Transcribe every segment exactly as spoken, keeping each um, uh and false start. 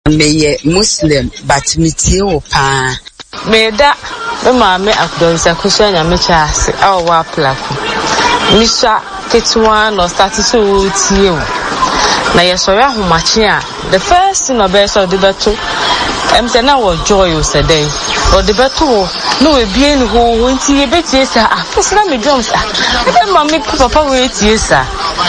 me Muslim but me tie pa me da me ma me akdonsa kusha nya me chaase awo wa plako misha ketwa no start so tie o na yesori ahomache a the first thing about so the beto em say na wo joy o say dey o the beto no we bie ni ho nti e betie sa afese na me drums ah ma me papa we tie sa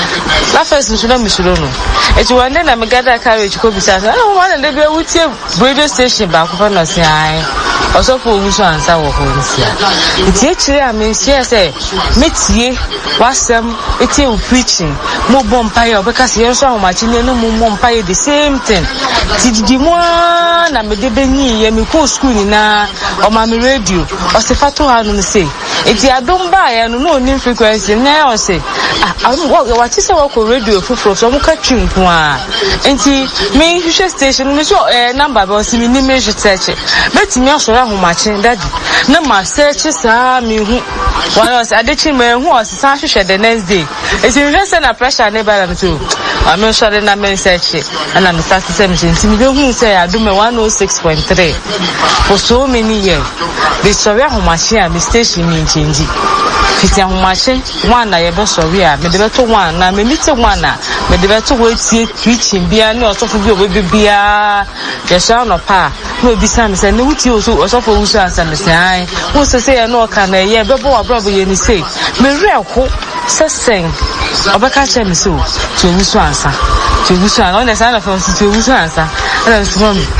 la first nso na me suro no eti wande na me gada carriage ko bisa na o ma na dey be wutie radio station ba ko fa na se ai also for wuso ansa wo ho nsia eti e kire a me nsia say me tie wasem eti o preaching mo bompa ya obeka se yenso ahomache ne no mo bompa ya the same thing tididi mo na me de benyi ye me ko school ni na o ma me radio o se fato ha no say eti adom ba ya no no ni frequency na o say ah wo wa ti se wo ko radio fufuro so mo ka twinko a enti me hwehwe station me so eh number ba o si me ni me hwetche betimi asoro ahomache daddy na ma search sa me hu wa o se adechi me hu o se sa hwehwe the next day eti me say na pressure na ba na too I'm not sure na me search and I'm start to say me enti me be hu say adom one oh six point three for so many years the sorry ahomache a me station me change fiti ahomache one na ye be sorry a me de beto one na me meet one na me de beto we tie preaching bia na osofo bi obi bia ye sha no pa no bi sam say no wuti oso osofo wuso ansa me say ai wo se say no ka na ye be bo abrobo ye ni say me reko sesen obeka che me so to wuso ansa to wuso ansa na say na for to wuso ansa na so me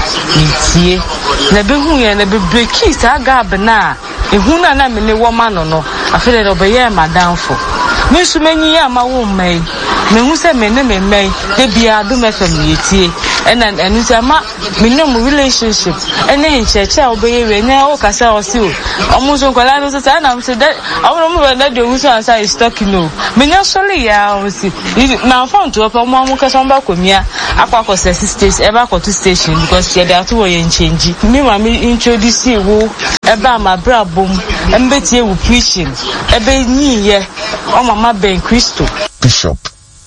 tie na be hu ye na be breaki sa gab na ehu na na me ne wo ma no no afele do be ye madamfo me su manyi ya ma wo mai me hu se me ne me mai de bia do me fam yetie and and say ma me no relationship and then cheche obeye we na o kasa o si o omo so kwala no say na say that omo mo na de wuso ansa is talking no me nya sole ya o si na phone to opo mo mo kasa mba komia akwa ko six station e ba ko two station because she dey ato ye change me ma me introduce wo e ba ma bra bom e mbetie wo preaching e be nyi ye o mama ben Christo Bishop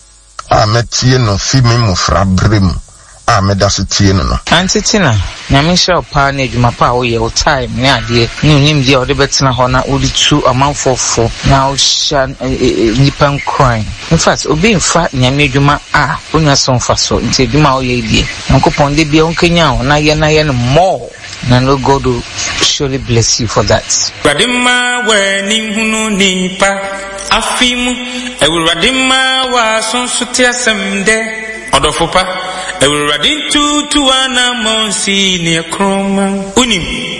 ametie no fi me mo fra brem a me da so tie no no antitina na me sha pa na adwuma pa wo ye o time ne ade ni nim dia o de betena ho na o di tu amanfofo na o sha nipan crime in fact obi mfa nyame adwuma a onya so mfa so nti adwuma o ye die nkopon de bia onkenya ho na ye na ye no more na no God will surely bless you for that. Radima we ni hunu nimpa afimu ewuradima wa sonsote asemde odofopa ewuradin tu tu ana monsi ne kroma unim